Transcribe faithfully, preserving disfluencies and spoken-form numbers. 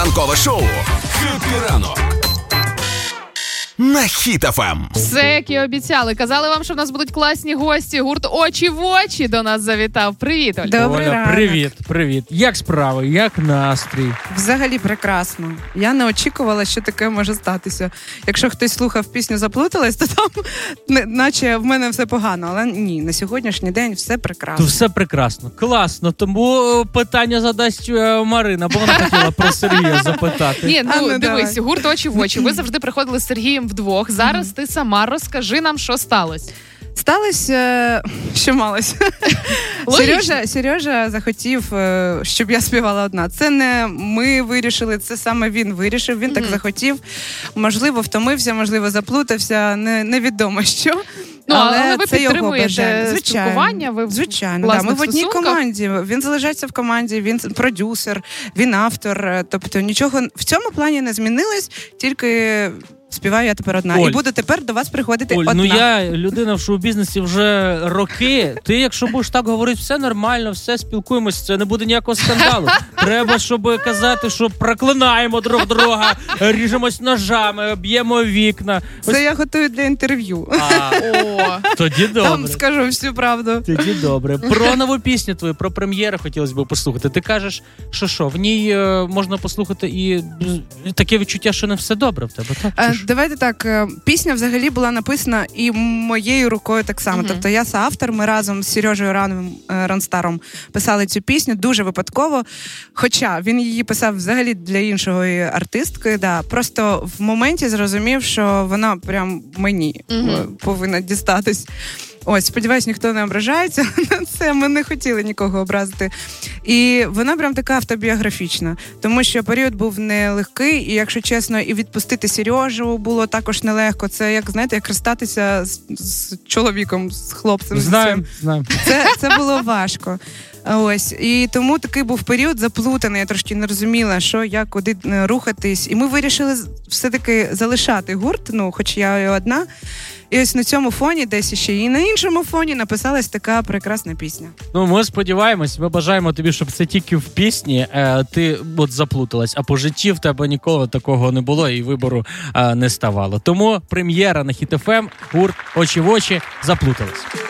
Ранкове шоу «Хеппі ранок» на Хіт еф ем. Все, як і обіцяли. Казали вам, що в нас будуть класні гості. Гурт «Очі в очі» до нас завітав. Привіт, Оль. Добрий Оля, ранок. привіт, привіт. Як справи, як настрій? Взагалі прекрасно. Я не очікувала, що таке може статися. Якщо хтось слухав пісню «Заплуталась», то там не- наче в мене все погано. Але ні, на сьогоднішній день все То прекрасно. все прекрасно, класно. Тому е, питання задасть е, Марина, бо вона хотіла про Сергія запитати. Ні, ну, А, ну, дивись, давай. гурт «Очі в очі». Ви завжди приходили з Сергієм вдвох. Зараз ти сама розкажи нам, що сталося. Сталося, е, що малося. Логічно. Сережа, Сережа захотів, е, щоб я співала одна. Це не ми вирішили, це саме він вирішив. Він так Мгм. захотів. Можливо, втомився, можливо, заплутався. Не, невідомо що. Ну, але ви це його підтримуєте бажання. Звичайно. спілкування, ви в Звичайно, да. класних Ми в одній стосунках. команді. Він залишається в команді, він продюсер, він автор. Тобто нічого в цьому плані не змінилось, тільки співаю я тепер одна. Оль. І буду тепер до вас приходити Оль, одна. ну я людина в шоу-бізнесі вже роки. Ти, якщо будеш так говорити, все нормально, все спілкуємося, це не буде ніякого скандалу. Треба, щоб казати, що проклинаємо друг друга, ріжемось ножами, б'ємо вікна. Це я готую для інтерв'ю. А, О, тоді Там добре. скажу всю правду. Тоді добре. Про нову пісню твою, про прем'єру хотілося б послухати. Ти кажеш, що що, в ній е, можна послухати і е, таке відчуття, що не все добре в тебе, так? Е, Чи що? Давайте так. е, Пісня взагалі була написана і моєю рукою так само. Мгм. Тобто я соавтор, ми разом з Сережею Рановим е, Ранстаром писали цю пісню дуже випадково. Хоча він її писав взагалі для іншої артистки. Да. Просто в моменті зрозумів, що вона прям мені Мгм. е, повинна дістатись. Ось, сподіваюсь, ніхто не ображається на це. Ми не хотіли нікого образити. І вона прям така автобіографічна, тому що період був нелегкий, і, якщо чесно, і відпустити Сережу було також нелегко. Це, як, знаєте, як розстатися з, з чоловіком, з хлопцем. з Знаємо, цим. знаємо. Це, це було важко. Ось. І тому такий був період заплутаний, я трошки не розуміла, що, як, куди е, рухатись. І ми вирішили з- все-таки залишати гурт, ну, хоч я і одна. І ось на цьому фоні, десь ще і на іншому фоні написалась така прекрасна пісня. Ну, ми сподіваємось, ми бажаємо тобі, щоб це тільки в пісні е, ти от заплуталась, а по житті в тебе ніколи такого не було і вибору е, не ставало. Тому прем'єра на Хіт еф ем, гурт «Очі в очі» заплуталась.